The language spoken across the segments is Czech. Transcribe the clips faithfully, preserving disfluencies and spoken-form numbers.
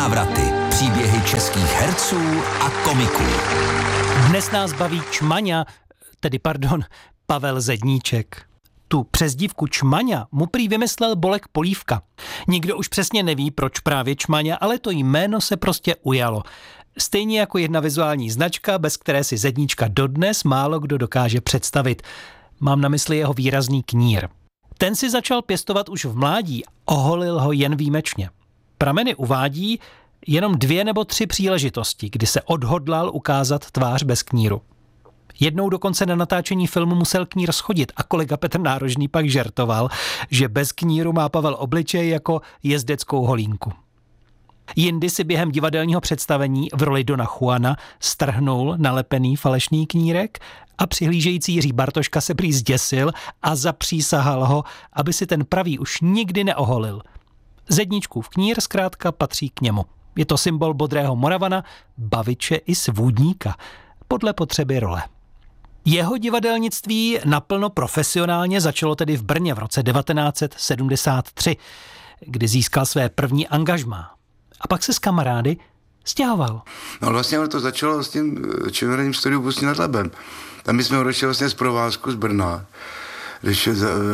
Návraty, příběhy českých herců a komiků. Dnes nás baví Čmaňa, tedy pardon, Pavel Zedníček. Tu přezdívku Čmaňa mu prý vymyslel Bolek Polívka. Nikdo už přesně neví, proč právě Čmaňa, ale to jméno se prostě ujalo. Stejně jako jedna vizuální značka, bez které si Zedníčka dodnes málo kdo dokáže představit. Mám na mysli jeho výrazný knír. Ten si začal pěstovat už v mládí, oholil ho jen výjimečně. Prameny uvádí jenom dvě nebo tři příležitosti, kdy se odhodlal ukázat tvář bez kníru. Jednou dokonce na natáčení filmu musel knír schodit a kolega Petr Nárožný pak žertoval, že bez kníru má Pavel obličej jako jezdeckou holínku. Jindy si během divadelního představení v roli Dona Juana strhnul nalepený falešný knírek a přihlížející Jiří Bartoška se prý zděsil a zapřísahal ho, aby si ten pravý už nikdy neoholil. Zedníčkův knír zkrátka patří k němu. Je to symbol bodrého Moravana, baviče i svůdníka, podle potřeby role. Jeho divadelnictví naplno profesionálně začalo tedy v Brně v roce devatenáct set sedmdesát tři, kdy získal své první angažmá. A pak se s kamarády stěhoval. No vlastně to začalo s tím činoherním studiu v Ústí nad Labem. Tam my jsme odešli vlastně z provázku z Brna. Když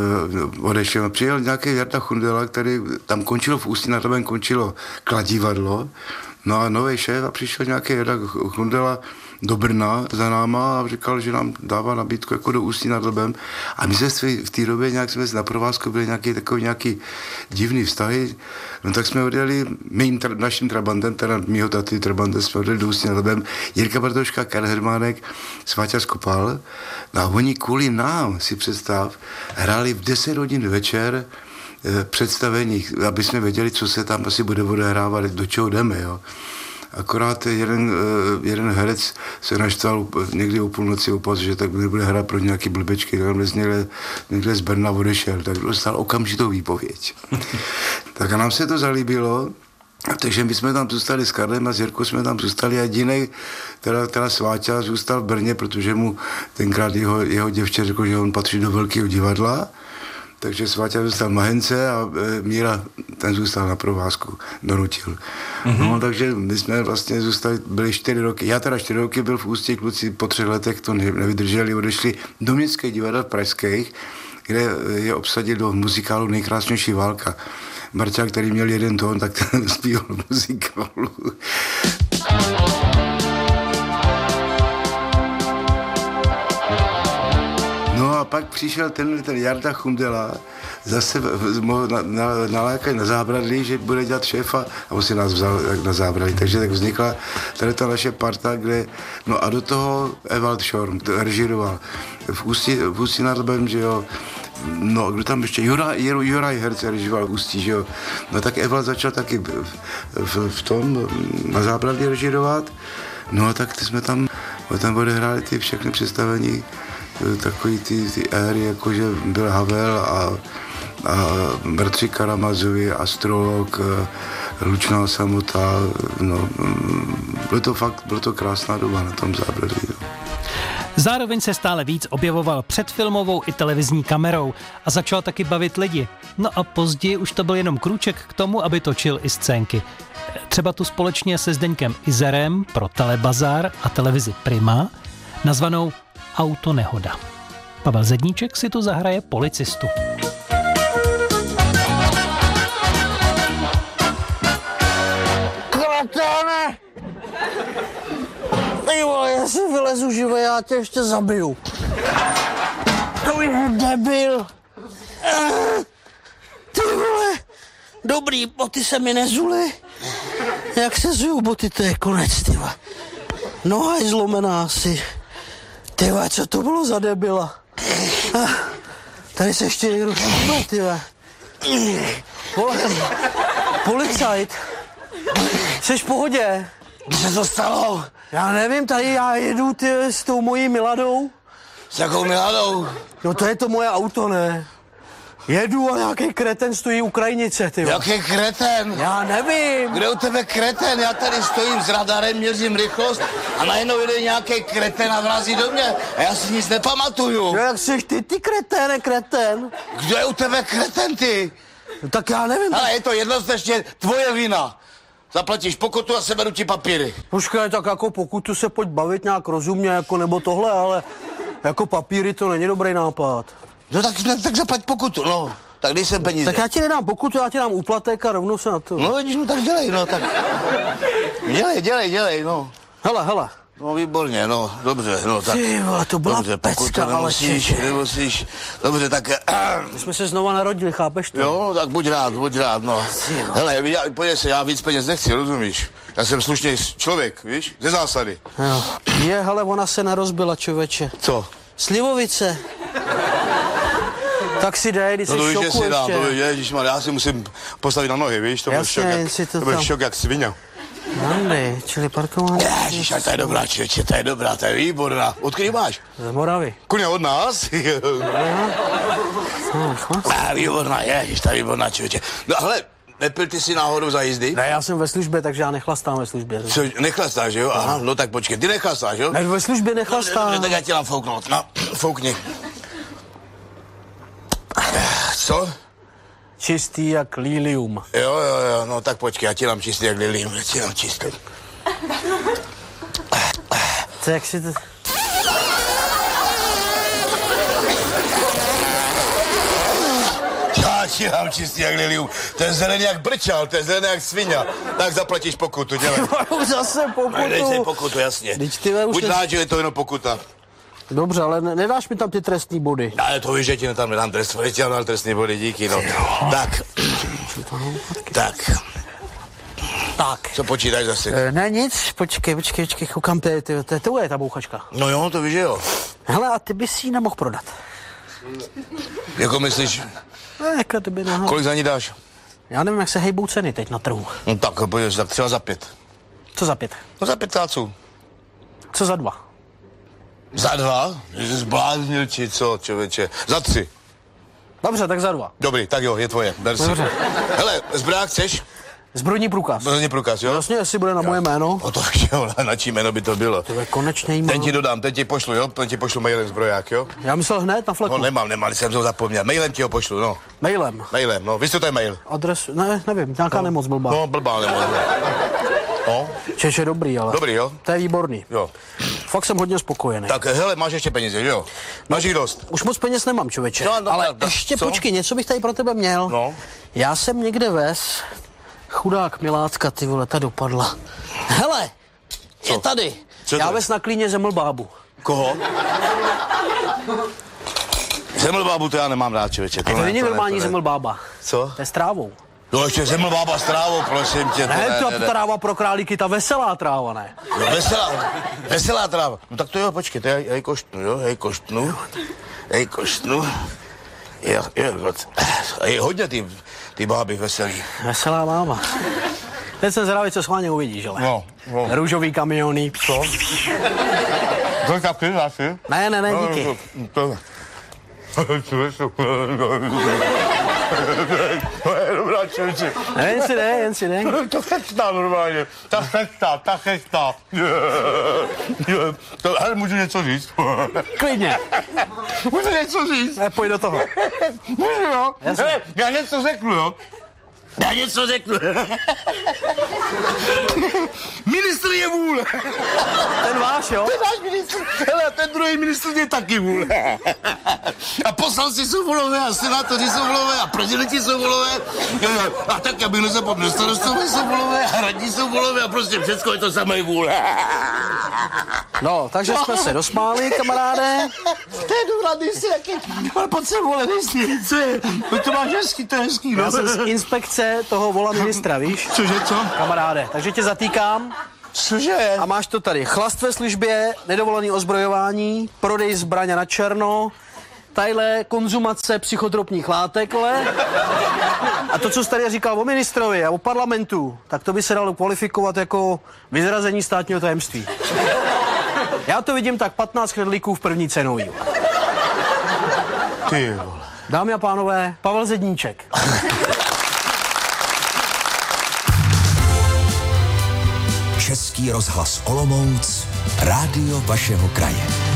odešel, přijel nějaký Jarda Chundela, který tam končilo v Ústí nad Labem, končilo Kladivadlo. No a nový šéf a přišel nějaký Jarda Chundela do Brna za náma a říkal, že nám dává nabídku jako do Ústí nad Labem. A my jsme v té době nějak jsme na provázku byli nějaký takový nějaký divný vztahy. No tak jsme odjeli mým tra, naším trabantem, teda mýho taty trabantem, jsme odjeli do Ústí nad Labem. Jirka Bartoška, Karel Hermánek, Sváťa Skopal. No a oni kvůli nám, si představ, hráli v deset hodin večer představení, aby jsme věděli, co se tam asi bude odehrávat, do čeho jdeme, jo. Akorát jeden, jeden herec se naštval někdy o půlnoci opas, že tak nebude hrát pro nějaký blbečky, tak někde, někde z Brna odešel, tak dostal okamžitou výpověď. Tak a nám se to zalíbilo, takže my jsme tam zůstali s Karlem a s Jirkou jsme tam zůstali a jedinej, teda, teda Sváťa zůstal v Brně, protože mu tenkrát jeho, jeho děvče řekl, že on patří do velkého divadla. Takže Sváťa zůstal v Mahence a e, Míra, ten zůstal na provázku, donutil. Mm-hmm. No, takže my jsme vlastně zůstali, byli čtyři roky, já teda čtyři roky byl v Ústí, kluci po třech letech to nevydrželi, odešli do městských divadel pražských, kde je obsadil do muzikálu Nejkrásnější válka. Marťák, který měl jeden tón, tak ten zpíval v muzikálu. No a pak přišel ten, ten Jarda Chundela, zase na, na, nalákat na zábradlí, že bude dělat šéfa a on si nás vzal na zábradlí. Takže tak vznikla tady ta naše parta, kde, no a do toho Ewald Schorm režíroval. V Ústí, v Ústí nad Labem, že jo, no kdo tam ještě, Juraj, Juraj Herc režíroval v Ústí, že jo. No tak Ewald začal taky v, v, v tom na zábradlí režírovat. No a tak jsme tam, tam odehráli ty všechny představení, takový ty, ty éry, jakože byl Havel a, a bratři Karamazovi, Astrolog, Lučná samota, no, bylo to fakt, bylo to krásná doba na tom zábradlí. No. Zároveň se stále víc objevoval před filmovou i televizní kamerou a začal taky bavit lidi. No a později už to byl jenom krůček k tomu, aby točil i scénky. Třeba tu společně se Zdeňkem Izerem pro Telebazar a televizi Prima, nazvanou Autonehoda. Pavel Zedníček si tu zahraje policistu. Kratáne! Ty vole, já si vylezu živě, já tě ještě zabiju. To je debil. Ty vole, dobrý, boty se mi nezuly. Jak se zují boty, to je konec, ty vole. Noha je zlomená asi. Ty vole, co to bylo za debila? Tady se ještě někdo šupe, ty vole. Vole, policajt. Jsi v pohodě? Kdy se to stalo? Já nevím, tady já jedu ty, s tou mojí Miladou. S jakou Miladou? No to je to moje auto, ne? Jedu a nějaký kreten stojí u krajnice, ty. Jaký kreten? Já nevím. Kde u tebe kreten? Já tady stojím s radarem, měřím rychlost a najednou jde nějaký kreten a vrazí do mě a já si nic nepamatuju. No jak jsi ty, ty kreténe, kreten? Kdo je u tebe kreten, ty? No tak já nevím. Ale je to jednoznačně tvoje vina. zaplatíš pokutu a seberu ti papíry. Počkej, tak jako pokutu se pojď bavit nějak rozumně, jako nebo tohle, ale jako papíry to není dobrý nápad. No tak, tak zaplať pokutu, no. Tak dej sem peníze. Tak já ti nedám pokutu, já ti dám úplatek a rovnou se na to. No vidíš, no tak dělej, no tak. Dělej, dělej, dělej, no. Hele, hele. No výborně, no, dobře, no tak. Ty vole, to byla dobře, pecka, ale nemusíš, nemusíš. Dobře, tak... My jsme se znova narodili, chápeš to? Jo, tak buď rád, buď rád, no. Hele, já, podívej se, já víc peněz nechci, rozumíš? Já jsem slušný člověk, víš, ze zásady. Jo. Je, hele, ona se nerozbila, člověče. Co? Slivovice. Tak si dej, když no, jsi to šoku víš, ještě. Dám, to víš, ježišmar, já si musím postavit na nohy, víš, to byl šok, jak, to, to byl tam... šok jak svině. Nandy, čili parkování. Ježiš, to je dobrá, člověče, to je dobrá, to je výborná. Odkud máš? Z Moravy. Kuně od nás? A, výborná, ježiš, to je výborná, člověče. No hele, nepil ty si náhodou za jízdy? Ne, já jsem ve službě, takže já nechlastám ve službě. Co, nechlastáš, jo? Aha, no tak počkej, ty nechlastáš, jo? Ne, ve službě nechlastám. No, tak já tě dám fouknout, no, foukni. Co? Čistý jak lilium. Jo, jo, jo, no tak počkej, já ti dám čistý jak lilium, já ti dám čistý. Co, jak si to... Já ti dám čistý jak lilium, to je zelený jak brčal, to je zelený jak svině. Tak zaplatíš pokutu, dělej. Zase pokutu. Dej si pokutu, jasně. Buď rád, že je to jenom pokuta. Dobře, ale nedáš mi tam ty trestní body. Ale to víš, že ti tam nedám trest, že ti dám trestní body, díky, no. Tak. Tak. Tak. Co počítáš zase? E, ne, nic, počkej, počkej, počkej, koukám, to je, to, to, to je ta bouchačka. No jo, to víš, že jo. Hele, a ty bys ji nemohl prodat. Jako myslíš, Ne, jako ty by nemohl. kolik za ní dáš? Já nevím, jak se hejbou ceny teď na trhu. No tak, pojď, tak třeba za pět. Co za pět? No za pět táců. Co za dva? Za dva? Jsi zbláznil, či co, člověče? Za tři. Dobře, tak za dva. Dobrý, tak jo, je tvoje, ber si. Dobře. Hele, zbrák chceš? Zbrojní průkaz. Zbrojní průkaz, jo? Vlastně, jestli bude na moje jméno. O to jo, na čí jméno by to bylo. To je konečně jméno. Ten ti dodám, ten ti pošlu, jo? Ten ti pošlu mailem zbroják, jo? Já myslel hned na fleku. No nemám, nemám, jsem to zapomněl. Mailem ti ho pošlu, no. Mailem. Mailem, no. Víš, co to je mail? Adresu, ne, nevím, nějaká no. nemoc blbá. No, blbá nemoc. No. Čež je dobrý, ale. Dobrý, jo? To je výborný. Jo. Fakt jsem hodně spokojený. Tak hele, máš ještě peníze, jo? Máš jich dost. Už moc peněz nemám, člověče. No, no, ale no, no, ještě co? počkej, něco bych tady pro tebe měl. No. Já jsem někde vez, chudák milácka, ty vole, ta dopadla. Hele, Co? je tady. Co Já to je? vez na klíně zemlbábu. Koho? Zemlbábu to já nemám rád, člověče. To, to není normální zemlbába. Co? To je s trávou. No ještě zemlbába s trávou, prosím tě. Ne, to ta tráva pro králíky, ta veselá tráva, ne. No, veselá, veselá tráva. No tak to jo, počkej, to já, já ji koštnu, jo, já ji koštnu. Já ji koštnu. Jo, jo, a je hodně ty, ty báby veselý. Veselá máma. Teď jsem zvědavý, co schválně uvidíš, ale. No, no. Růžový kamiony. Co? To taky, asi? Ne, ne, ne, díky. To je dobrá, člověče. Ne, jen si ne, jen si ne. To chestá normálně. Ta chestá, ta chestá. Hele, můžu něco říct? Klidně. Můžu něco říct? Ne, pojď do toho. Můžu, jo? Jasně. Hele, já něco řeknu, jo? Já něco řeknu. Ministr je vůle. Ten váš, jo? Ten náš ministr. Hele, ten druhý ministr je taky vůle. A poslanci jsou volové, a senátoři jsou volové, a prezidenti jsou volové. A tak, abych nezapomněl, starostové jsou volové, a radní jsou volové, a prostě všechno je to samé vůle. No, takže jsme se dosmáli, kamaráde. To je dobrá, nejsi jaký. Ale pojď se, vole, nejsi, co je? To máš hezký, to je hezký, no. Já jsem z inspekce toho vola ministra, víš? Cože, co? Kamaráde, takže tě zatýkám. Cože? A máš to tady. Chlast ve službě, nedovolený ozbrojování, prodej zbraně na černo, tadyhle konzumace psychotropních látek, le. A to, co jsi tady říkal o ministrovi a o parlamentu, tak to by se dalo kvalifikovat jako vyzrazení státního tajemství. Já to vidím tak patnáct knedlíků v první cenový. Ty vole. Dámy a pánové, Pavel Zedníček. Český rozhlas Olomouc, rádio vašeho kraje.